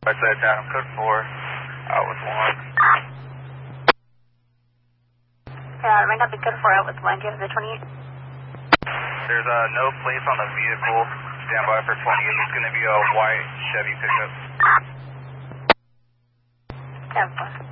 I said Adam, code 4, out with 1. Yeah, I got the code 4 out with 1. Do you have the 28? There's no place on the vehicle. Stand by for 20. It's going to be a white Chevy pickup. Yeah,